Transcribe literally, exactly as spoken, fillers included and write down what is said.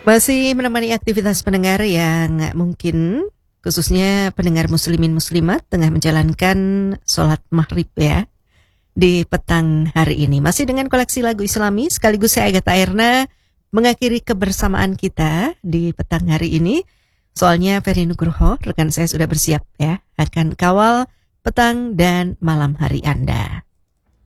Masih menemani aktivitas pendengar yang mungkin khususnya pendengar muslimin muslimat tengah menjalankan sholat maghrib ya di petang hari ini. Masih dengan koleksi lagu Islami sekaligus saya Agatha Erna mengakhiri kebersamaan kita di petang hari ini. Soalnya Ferry Nugroho, rekan saya sudah bersiap ya, akan kawal petang dan malam hari Anda.